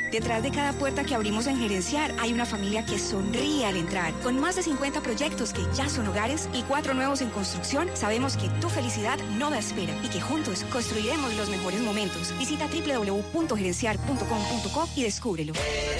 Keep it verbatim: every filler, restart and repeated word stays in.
Detrás de cada puerta que abrimos en Gerenciar hay una familia que sonríe al entrar. Con más de cincuenta proyectos que ya son hogares y cuatro nuevos en construcción, sabemos que tu felicidad no da espera y que juntos construiremos los mejores momentos. Visita doble u doble u doble u punto gerenciar punto com punto co y descúbrelo.